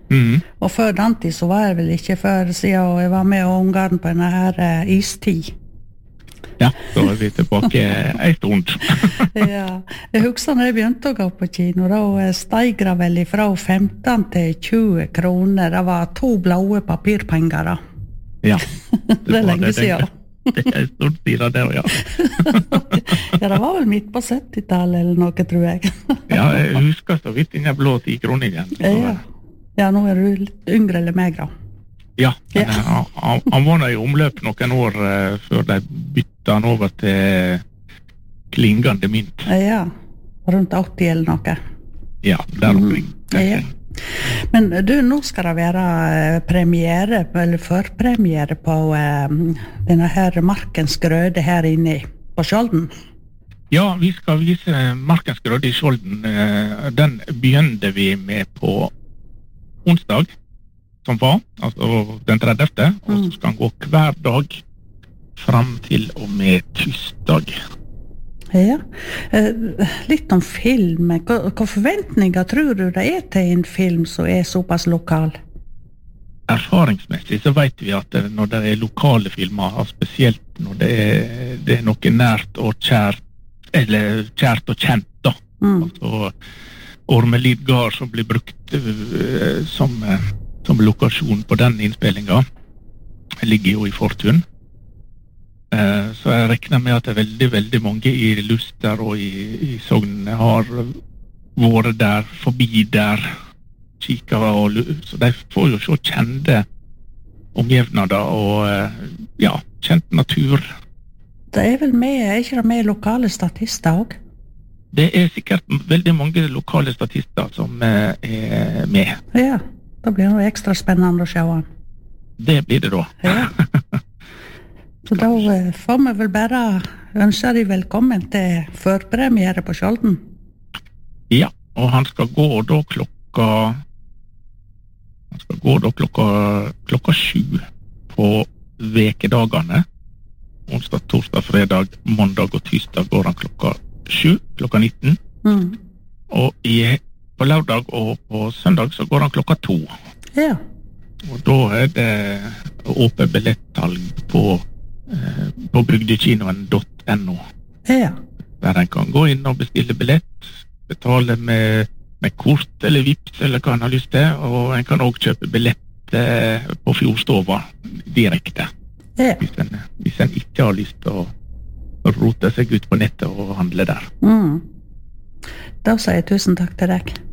Og før den tid så var jeg vel ikke før siden jeg var med og ungene på denne her istid. Ja, så vi tilbake en stund. Ja, jeg husker når jeg begynte å gå på kino, da steg det vel fra 15 til 20 kroner. Det var 2 blå papirpenger da. Ja. Det lenge siden. Det en stund siden det, ja. Ja, det var vel midt på 70-tallet eller noe, tror jeg. Ja, jeg husker så vidt den blå 10 kroner igjen. Ja, nå du litt yngre eller meg da. Ja, men han var i omløp noen år før de bytta han over til klingende mynt. Ja, rundt 80 eller noe. Ja, der omkring. Ja. Men du, nå skal det være premiere, eller førpremiere på denne her Markens Grøde her inne på Skjolden. Ja, vi skal vise Markens Grøde i Skjolden. Den begynte vi med på onsdag, som var, altså den 30. Og så skal han gå hver dag fram til og med tirsdag. Ja, litt om film. Hva forventninger tror du det til en film som såpass lokal? Erfaringsmessig så vet vi at når det lokale filmer, spesielt når det noe nært og kjært, eller kjært og kjent da, altså Ormelid Gard som blir brukt som lokasjon på den innspillingen ligger jo i Fortun. Så jeg regner med at det veldig, veldig mange i Luster og i Sogn har vært der, forbi der, kikere, så de får jo så kjente omgivnader og kjent natur. Det vel med, ikke det med lokale statister også? Det sikkert veldig mange lokale statister som er med. Ja, da blir det ekstra spennende å se han. Det blir det da. Ja. Så da får vi vel bare ønske deg velkommen til førpremiere på Skjolden. Ja, og han skal gå da klokka 7 på vekedagene. Onsdag, torsdag, fredag, mandag og tirsdag går han klokka 7, klokka 19. Og på lørdag og på søndag så går han klokka 2. Ja. Og da det åpent billettsalg på bygdekinoen.no. Ja. Der en kan gå inn og bestille billett, betale med kort eller vips eller hva en har lyst til, og en kan også kjøpe billett på Fjordstova direkte. Ja. Hvis en ikke har lyst til å rote seg ut på nettet og handle der. Da sier jeg tusen takk til deg.